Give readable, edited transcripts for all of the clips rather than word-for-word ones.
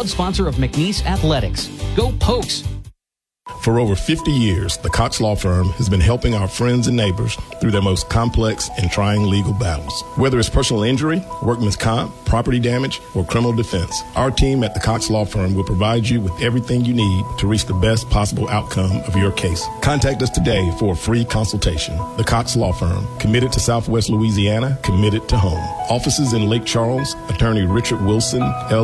proud sponsor of McNeese Athletics. Go Pokes! For over 50 years, the Cox Law Firm has been helping our friends and neighbors through their most complex and trying legal battles. Whether it's personal injury, workman's comp, property damage, or criminal defense, our team at the Cox Law Firm will provide you with everything you need to reach the best possible outcome of your case. Contact us today for a free consultation. The Cox Law Firm, committed to Southwest Louisiana, committed to home. Offices in Lake Charles, Attorney Richard Wilson,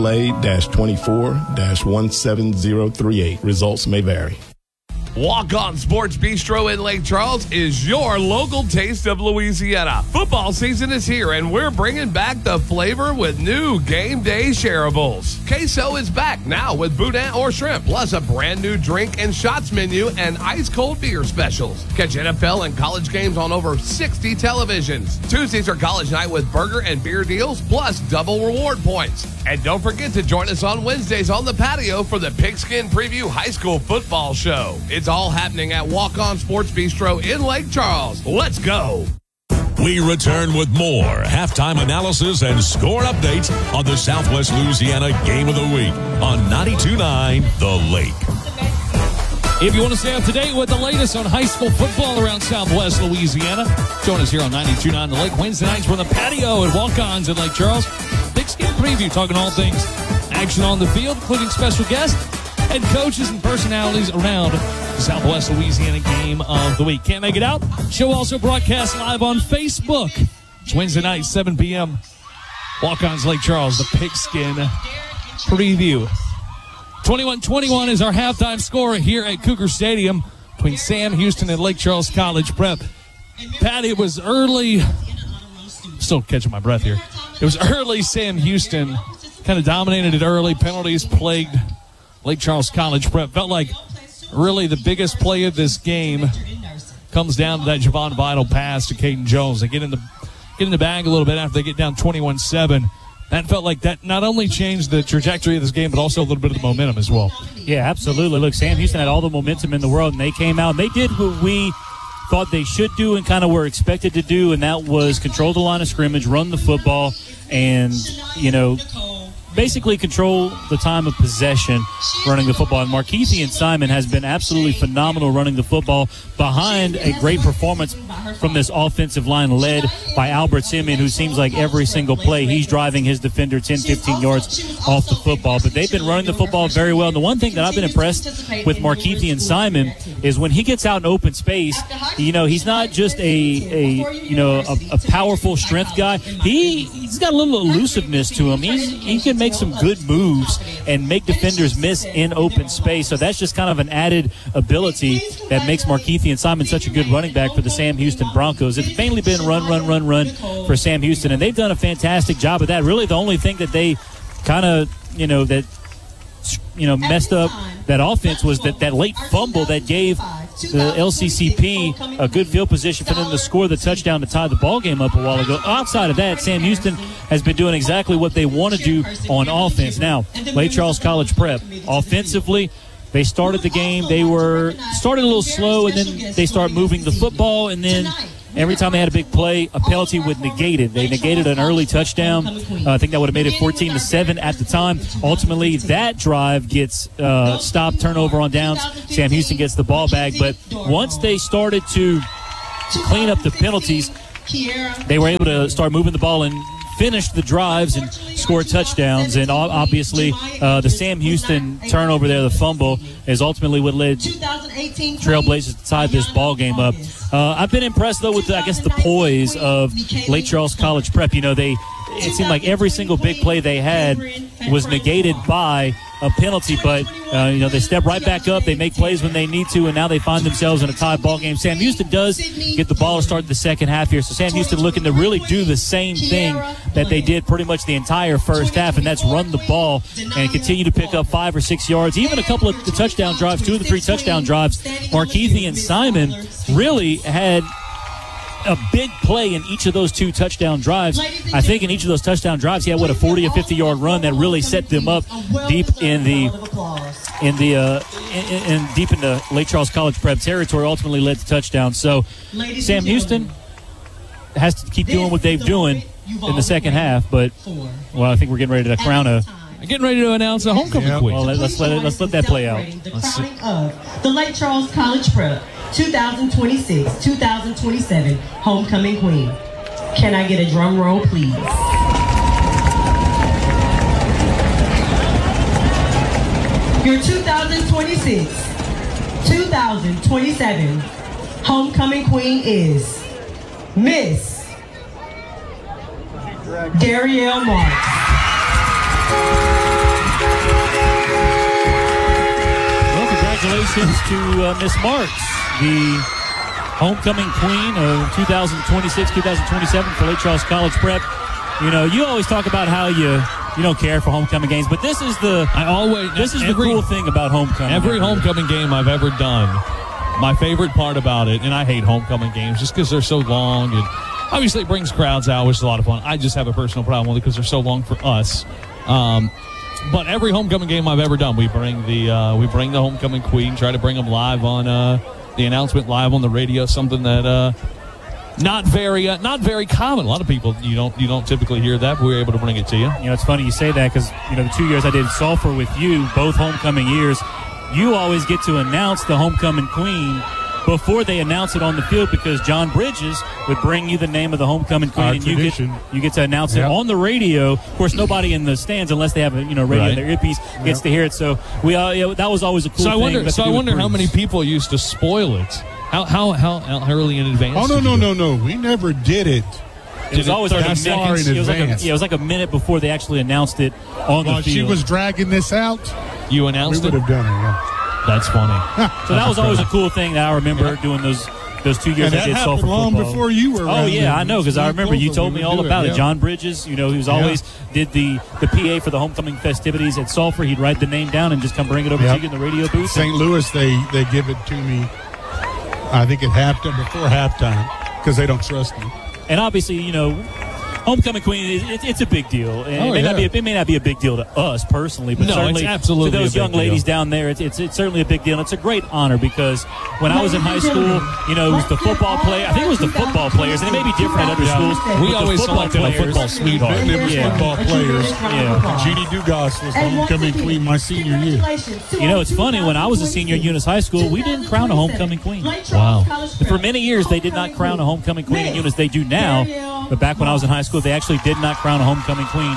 LA-24-17038. Results may vary. Walk On Sports Bistro in Lake Charles is your local taste of Louisiana. Football season is here, and we're bringing back the flavor with new game day shareables. Queso is back now with boudin or shrimp, plus a brand new drink and shots menu and ice-cold beer specials. Catch NFL and college games on over 60 televisions. Tuesdays are college night with burger and beer deals, plus double reward points. And don't forget to join us on Wednesdays on the patio for the Pigskin Preview High School Football Show. It's all happening at Walk On Sports Bistro in Lake Charles. Let's go. We return with more halftime analysis and score updates on the Southwest Louisiana Game of the Week on 92.9 The Lake. If you want to stay up to date with the latest on high school football around Southwest Louisiana, join us here on 92.9 The Lake. Wednesday nights from the patio at Walk-Ons in Lake Charles. Pigskin Preview, talking all things action on the field, including special guests and coaches and personalities around the Southwest Louisiana Game of the Week. Can't make it out? Show also broadcast live on Facebook. It's Wednesday night, 7 p.m. Walk-Ons Lake Charles, the Pigskin Preview. 21-21 is our halftime score here at Cougar Stadium between Sam Houston and Lake Charles College Prep. Pat, it was early. Still catching my breath here. It was early. Sam Houston kind of dominated it early. Penalties plagued Lake Charles College Prep. Felt like really the biggest play of this game comes down to that Javon Vital pass to Caden Jones. They get in the bag a little bit after they get down 21-7. That felt like that not only changed the trajectory of this game, but also a little bit of the momentum as well. Yeah, absolutely. Look, Sam Houston had all the momentum in the world, and they came out and they did what we thought they should do and kind of were expected to do, and that was control the line of scrimmage, run the football, and, basically control the time of possession running the football. And Markeithian Simon has been absolutely phenomenal running the football behind a great performance from this offensive line led by Albert Simeon, who seems like every single play he's driving his defender 10, 15 yards off the football. But they've been running the football very well. And the one thing that I've been impressed with Markeithian Simon is when he gets out in open space, he's not just a powerful strength guy. He's got a little elusiveness to him. He can make some good moves and make defenders miss in open space. So that's just kind of an added ability that makes Markeithian Simon such a good running back for the Sam Houston Broncos. It's mainly been run for Sam Houston, and they've done a fantastic job of that. Really, the only thing that they kind of, messed up that offense was that late fumble that gave the LCCP a good field position for them to score the touchdown to tie the ball game up a while ago. Outside of that, Sam Houston has been doing exactly what they want to do on offense. Now, Lake Charles College Prep, offensively, they started the game. They started a little slow, and then they start moving the football, and then every time they had a big play, a penalty would negate it. They negated an early touchdown. I think that would have made it 14-7 at the time. Ultimately, that drive gets stopped, turnover on downs. Sam Houston gets the ball back. But once they started to clean up the penalties, they were able to start moving the ball and finish the drives and score touchdowns. And obviously, the Sam Houston turnover there, the fumble, is ultimately what led Trailblazers to tie this ball game up. I've been impressed, though, with, the poise of Lake Charles College Prep. It seemed like every single big play they had was negated by a penalty, but they step right back up. They make plays when they need to, and now they find themselves in a tied ball game. Sam Houston does get the ball to start the second half here, so Sam Houston looking to really do the same thing that they did pretty much the entire first half, and that's run the ball and continue to pick up 5 or 6 yards, even a couple of the touchdown drives, 2 of the 3 touchdown drives. Markeithian Simon really had a big play in each of those 2 touchdown drives. I think in each of those touchdown drives, he had a 40 or 50 yard run that really set them up deep in the Lake Charles College Prep territory. Ultimately led to touchdowns. So Sam Houston has to keep doing what they've doing in the second half. But I think we're getting ready to crown getting ready to announce a homecoming queen. Well, let's let that play out. The crowning of the Lake Charles College Prep 2026-2027 Homecoming Queen. Can I get a drum roll, please? Your 2026-2027 Homecoming Queen is Miss Darielle Marks. Well, congratulations to Miss Marks, the homecoming queen of 2026-2027 for Lake Charles College Prep. You know, you always talk about how you don't care for homecoming games, but this is the cool thing about homecoming. Every homecoming game I've ever done, my favorite part about it, and I hate homecoming games just because they're so long, and obviously it brings crowds out, which is a lot of fun. I just have a personal problem with it because they're so long for us. But every homecoming game I've ever done, we bring the homecoming queen, try to bring them live on the announcement live on the radio, something that not very common. A lot of people you don't typically hear that, but we were able to bring it to you. You know, it's funny you say that because the 2 years I did Sulphur with you, both homecoming years, you always get to announce the homecoming queen before they announce it on the field because John Bridges would bring you the name of the homecoming queen, and you get to announce it on the radio. Of course, nobody in the stands, unless they have a radio in their earpiece, gets to hear it. So that was always a cool thing. I wonder how many people used to spoil it. How early in advance? Oh no! We never did it. It was always like a minute. It was like a minute before they actually announced it on the field. She was dragging this out. You announced it. We would have done it. Yeah. That's funny. So that was always a cool thing that I remember doing those 2 years I did Sulphur football. Long before you were around. Oh yeah, I know because I remember you told me all about it. John Bridges, he was always did the PA for the homecoming festivities at Sulphur. He'd write the name down and just come bring it over to you in the radio booth. St. Louis, they give it to me. I think before halftime because they don't trust me. And obviously, homecoming queen, it's a big deal. And it may not be a big deal to us personally, but certainly to those young ladies down there, it's certainly a big deal. And it's a great honor because when I was in high school, it was the football player. I think it was the football players, and it may be different at other schools. We always selected a football sweetheart. It was football players. Jeannie Dugas was the homecoming queen my senior year. It's funny. When I was a senior in Eunice High School, we didn't crown a homecoming queen. Wow. For many years, they did not crown a homecoming queen in Eunice. They do now. But back when I was in high school, they actually did not crown a homecoming queen.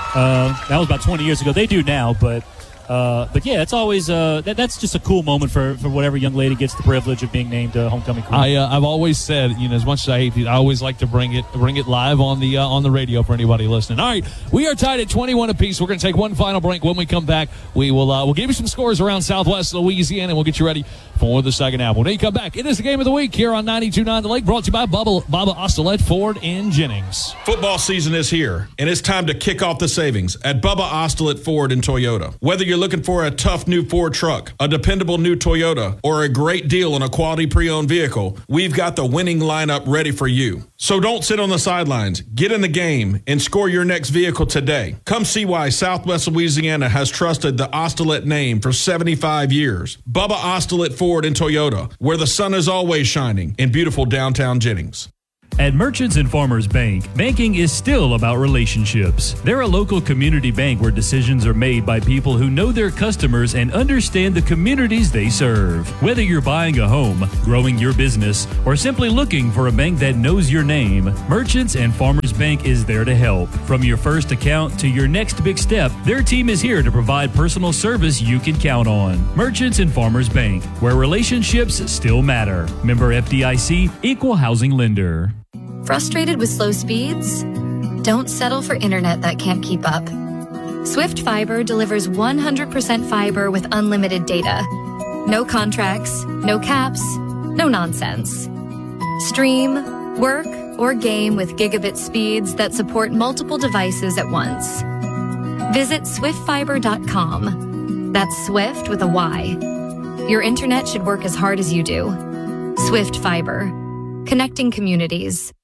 That was about 20 years ago. They do now, but yeah, it's always that's just a cool moment for whatever young lady gets the privilege of being named homecoming queen. I've always said, as much as I hate it, I always like to bring it live on the radio for anybody listening. All right, we are tied at 21 apiece. We're going to take one final break. When we come back, we'll give you some scores around Southwest Louisiana, and we'll get you ready for the second half. When you come back, it is the game of the week here on 92.9 The Lake, brought to you by Baba Ostolet Ford in Jennings. Football season is here, and it's time to kick off the savings at Bubba Ostolet Ford in Toyota. Whether you're looking for a tough new Ford truck, a dependable new Toyota, or a great deal on a quality pre-owned vehicle, we've got the winning lineup ready for you. So don't sit on the sidelines. Get in the game and score your next vehicle today. Come see why Southwest Louisiana has trusted the Ostolet name for 75 years. Bubba Ostolet Ford in Toyota, where the sun is always shining in beautiful downtown Jennings. At Merchants and Farmers Bank, banking is still about relationships. They're a local community bank where decisions are made by people who know their customers and understand the communities they serve. Whether you're buying a home, growing your business, or simply looking for a bank that knows your name, Merchants and Farmers Bank is there to help. From your first account to your next big step, their team is here to provide personal service you can count on. Merchants and Farmers Bank, where relationships still matter. Member FDIC, Equal Housing Lender. Frustrated with slow speeds? Don't settle for internet that can't keep up. Swift Fiber delivers 100% fiber with unlimited data. No contracts, no caps, no nonsense. Stream, work, or game with gigabit speeds that support multiple devices at once. Visit swiftfiber.com. That's Swift with a Y. Your internet should work as hard as you do. Swift Fiber. Connecting communities.